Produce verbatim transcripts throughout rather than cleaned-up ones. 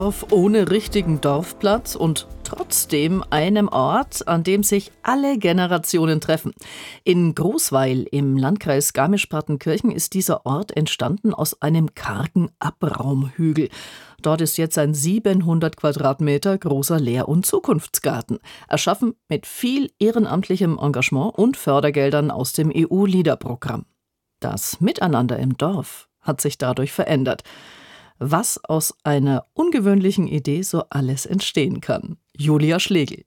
Dorf ohne richtigen Dorfplatz und trotzdem einem Ort, an dem sich alle Generationen treffen. In Großweil im Landkreis Garmisch-Partenkirchen ist dieser Ort entstanden aus einem kargen Abraumhügel. Dort ist jetzt ein siebenhundert Quadratmeter großer Lehr- und Zukunftsgarten, erschaffen mit viel ehrenamtlichem Engagement und Fördergeldern aus dem E U-LEADER-Programm. Das Miteinander im Dorf hat sich dadurch verändert. Was aus einer ungewöhnlichen Idee so alles entstehen kann. Julia Schlegel.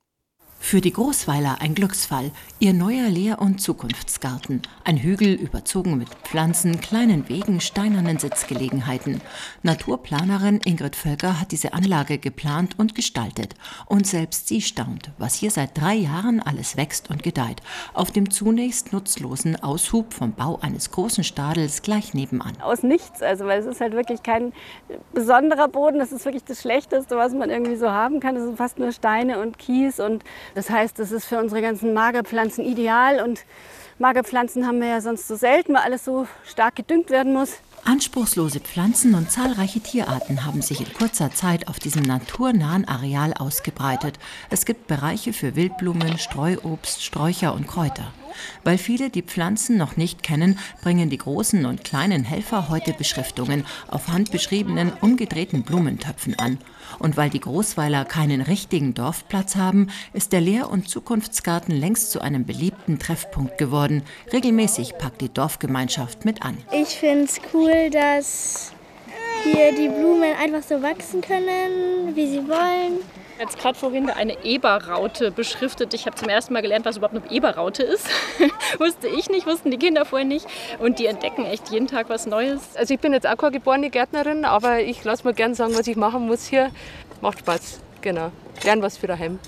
Für die Großweiler ein Glücksfall. Ihr neuer Lehr- und Zukunftsgarten. Ein Hügel überzogen mit Pflanzen, kleinen Wegen, steinernen Sitzgelegenheiten. Naturplanerin Ingrid Völker hat diese Anlage geplant und gestaltet. Und selbst sie staunt, was hier seit drei Jahren alles wächst und gedeiht. Auf dem zunächst nutzlosen Aushub vom Bau eines großen Stadels gleich nebenan. Aus nichts, also weil es ist halt wirklich kein besonderer Boden. Das ist wirklich das Schlechteste, was man irgendwie so haben kann. Das sind fast nur Steine und Kies und das heißt, das ist für unsere ganzen Magerpflanzen ideal und Magerpflanzen haben wir ja sonst so selten, weil alles so stark gedüngt werden muss. Anspruchslose Pflanzen und zahlreiche Tierarten haben sich in kurzer Zeit auf diesem naturnahen Areal ausgebreitet. Es gibt Bereiche für Wildblumen, Streuobst, Sträucher und Kräuter. Weil viele die Pflanzen noch nicht kennen, bringen die großen und kleinen Helfer heute Beschriftungen auf handbeschriebenen, umgedrehten Blumentöpfen an. Und weil die Großweiler keinen richtigen Dorfplatz haben, ist der Lehr- und Zukunftsgarten längst zu einem beliebten Treffpunkt geworden. Regelmäßig packt die Dorfgemeinschaft mit an. Ich finde es cool, dass hier die Blumen einfach so wachsen können, wie sie wollen. Jetzt gerade vorhin eine Eberraute beschriftet. Ich habe zum ersten Mal gelernt, was überhaupt eine Eberraute ist. Wusste ich nicht, wussten die Kinder vorher nicht. Und die entdecken echt jeden Tag was Neues. Also ich bin jetzt auch keine geborene Gärtnerin, aber ich lasse mir gerne sagen, was ich machen muss hier. Macht Spaß, genau. Lern was für daheim.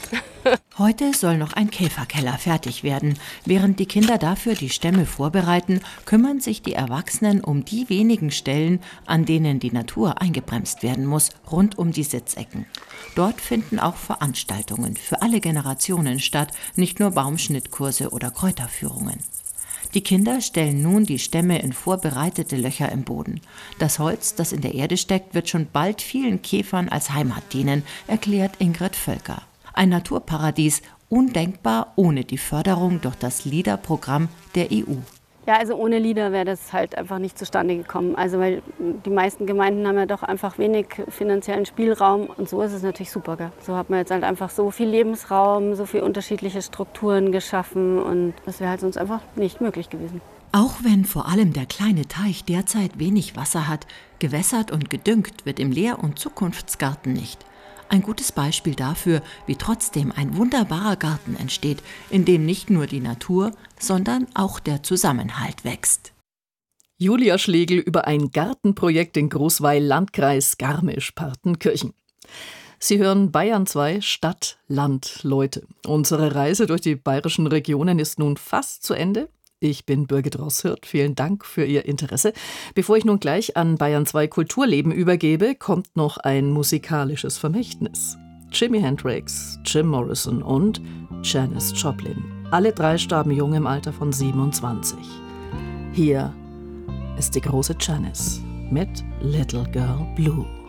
Heute soll noch ein Käferkeller fertig werden. Während die Kinder dafür die Stämme vorbereiten, kümmern sich die Erwachsenen um die wenigen Stellen, an denen die Natur eingebremst werden muss, rund um die Sitzecken. Dort finden auch Veranstaltungen für alle Generationen statt, nicht nur Baumschnittkurse oder Kräuterführungen. Die Kinder stellen nun die Stämme in vorbereitete Löcher im Boden. Das Holz, das in der Erde steckt, wird schon bald vielen Käfern als Heimat dienen, erklärt Ingrid Völker. Ein Naturparadies, undenkbar ohne die Förderung durch das LEADER-Programm der E U. Ja, also ohne LEADER wäre das halt einfach nicht zustande gekommen. Also weil die meisten Gemeinden haben ja doch einfach wenig finanziellen Spielraum und so ist es natürlich super. Gell? So hat man jetzt halt einfach so viel Lebensraum, so viele unterschiedliche Strukturen geschaffen und das wäre halt sonst einfach nicht möglich gewesen. Auch wenn vor allem der kleine Teich derzeit wenig Wasser hat, gewässert und gedüngt wird im Lehr- und Zukunftsgarten nicht. Ein gutes Beispiel dafür, wie trotzdem ein wunderbarer Garten entsteht, in dem nicht nur die Natur, sondern auch der Zusammenhalt wächst. Julia Schlegel über ein Gartenprojekt in Großweil, Landkreis Garmisch-Partenkirchen. Sie hören Bayern zwei Stadt, Land, Leute. Unsere Reise durch die bayerischen Regionen ist nun fast zu Ende. Ich bin Birgit Rosshirt. Vielen Dank für Ihr Interesse. Bevor ich nun gleich an Bayern zwei Kulturleben übergebe, kommt noch ein musikalisches Vermächtnis. Jimi Hendrix, Jim Morrison und Janis Joplin. Alle drei starben jung im Alter von siebenundzwanzig. Hier ist die große Janis mit Little Girl Blue.